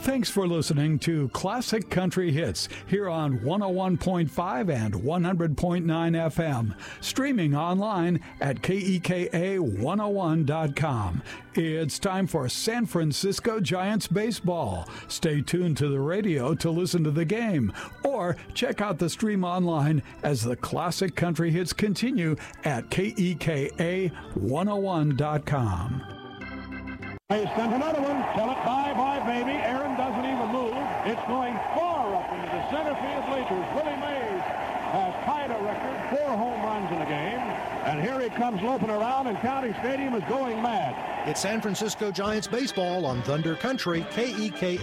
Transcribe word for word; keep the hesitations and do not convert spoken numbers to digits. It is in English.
Thanks for listening to Classic Country Hits here on one oh one point five and one hundred point nine F M. Streaming online at K E K A one oh one dot com. It's time for San Francisco Giants baseball. Stay tuned to the radio to listen to the game, or check out the stream online as the Classic Country Hits continue at K E K A one oh one dot com. They sent another one. Tell it bye-bye, baby. Aaron doesn't even move. It's going far up into the center field bleachers. Willie Mays has tied a record, four home runs in a game. And here he comes loping around, and County Stadium is going mad. It's San Francisco Giants baseball on Thunder Country, K E K